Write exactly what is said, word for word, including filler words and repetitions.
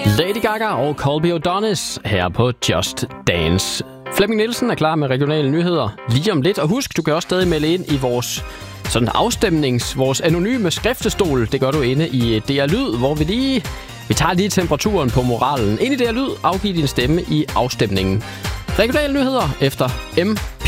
Lady Gaga og Colby O'Donis her på Just Dance. Flemming Nielsen er klar med regionale nyheder lige om lidt. Og husk, du kan også stadig melde ind i vores sådan afstemnings, vores anonyme skriftestol. Det gør du inde i D R Lyd, hvor vi lige vi tager lige temperaturen på moralen. Ind i D R Lyd, afgiv din stemme i afstemningen. Regionale nyheder efter M P.